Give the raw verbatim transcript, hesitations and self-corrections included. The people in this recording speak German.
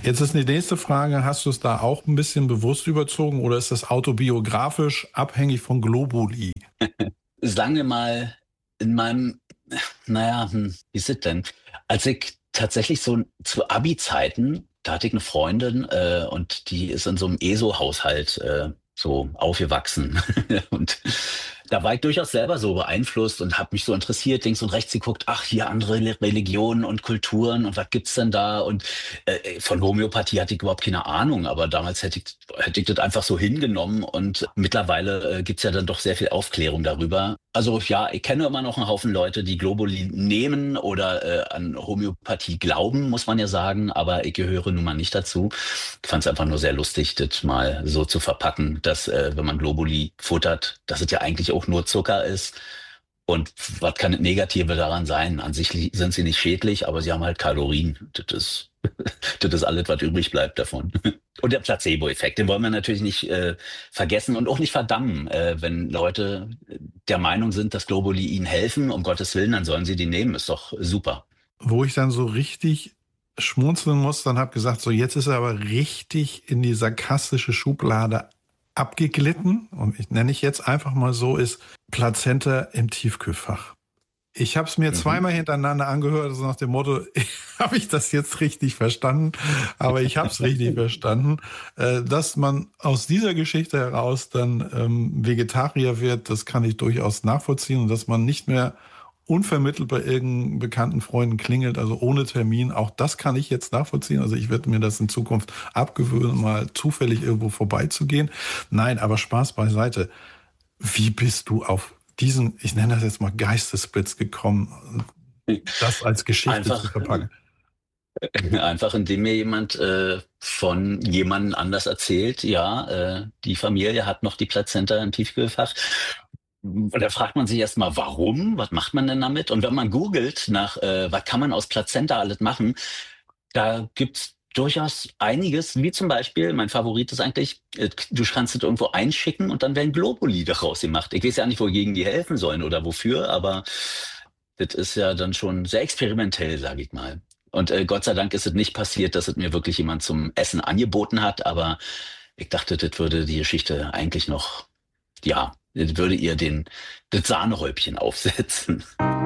Jetzt ist die nächste Frage, hast du es da auch ein bisschen bewusst überzogen oder ist das autobiografisch abhängig von Globuli? Sagen wir mal, in meinem, naja, hm, wie ist es denn? Als ich tatsächlich so zu Abi-Zeiten, da hatte ich eine Freundin äh, und die ist in so einem E S O-Haushalt äh, so aufgewachsen. Und da war ich durchaus selber so beeinflusst und habe mich so interessiert, links und rechts geguckt, ach, hier andere Le- Religionen und Kulturen und was gibt's denn da? Und äh, von Homöopathie hatte ich überhaupt keine Ahnung, aber damals hätte ich, hätte ich das einfach so hingenommen und mittlerweile äh, gibt's ja dann doch sehr viel Aufklärung darüber. Also ja, ich kenne immer noch einen Haufen Leute, die Globuli nehmen oder äh, an Homöopathie glauben, muss man ja sagen, aber ich gehöre nun mal nicht dazu. Ich fand es einfach nur sehr lustig, das mal so zu verpacken, dass äh, wenn man Globuli futtert, dass es ja eigentlich auch nur Zucker ist. Und was kann das Negative daran sein? An sich li- sind sie nicht schädlich, aber sie haben halt Kalorien. Das ist, das ist alles, was übrig bleibt davon. Und der Placebo-Effekt, den wollen wir natürlich nicht äh, vergessen und auch nicht verdammen. Äh, wenn Leute der Meinung sind, dass Globuli ihnen helfen, um Gottes Willen, dann sollen sie die nehmen. Ist doch super. Wo ich dann so richtig schmunzeln muss, dann habe gesagt, so jetzt ist er aber richtig in die sarkastische Schublade abgeglitten. Und ich nenne ich jetzt einfach mal so, ist Plazenta im Tiefkühlfach. Ich habe es mir Mhm. zweimal hintereinander angehört, also nach dem Motto, habe ich das jetzt richtig verstanden? Aber ich habe es richtig verstanden. Äh, dass man aus dieser Geschichte heraus dann ähm, Vegetarier wird, das kann ich durchaus nachvollziehen. Und dass man nicht mehr unvermittelt bei irgendeinem bekannten Freunden klingelt, also ohne Termin, auch das kann ich jetzt nachvollziehen. Also ich werde mir das in Zukunft abgewöhnen, mal zufällig irgendwo vorbeizugehen. Nein, aber Spaß beiseite. Wie bist du auf diesen, ich nenne das jetzt mal Geistesblitz gekommen, das als Geschichte zu Einfach, verpacken? einfach indem mir jemand äh, von jemandem anders erzählt, ja, äh, die Familie hat noch die Plazenta im Tiefkühlfach. Und da fragt man sich erstmal, warum? Was macht man denn damit? Und wenn man googelt nach, äh, was kann man aus Plazenta alles machen, da gibt's durchaus einiges, wie zum Beispiel, mein Favorit ist eigentlich, äh, du kannst es irgendwo einschicken und dann werden Globuli daraus gemacht. Ich weiß ja nicht, wogegen die helfen sollen oder wofür, aber das ist ja dann schon sehr experimentell, sage ich mal. Und äh, Gott sei Dank ist es nicht passiert, dass es mir wirklich jemand zum Essen angeboten hat, aber ich dachte, das würde die Geschichte eigentlich noch, ja, das würde ihr den, das Sahnehäubchen aufsetzen.